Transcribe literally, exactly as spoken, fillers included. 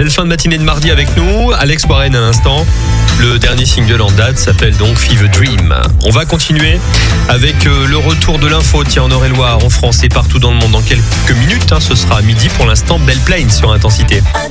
Belle fin de matinée de mardi avec nous. Alex Warren à l'instant. Le dernier single en date s'appelle donc Fever Dream. On va continuer avec le retour de l'info. Tiens, en Eure-et-Loire, en France et partout dans le monde dans quelques minutes. Hein, ce sera à midi pour l'instant. Belle Plaine sur Intensité.